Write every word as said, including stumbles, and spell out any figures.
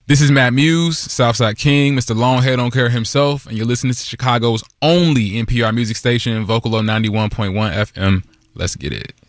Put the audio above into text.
This is Matt Muse, Southside King, Mister Longhead on Care himself, and you're listening to Chicago's only N P R music station, Vocalo ninety-one point one F M. Let's get it.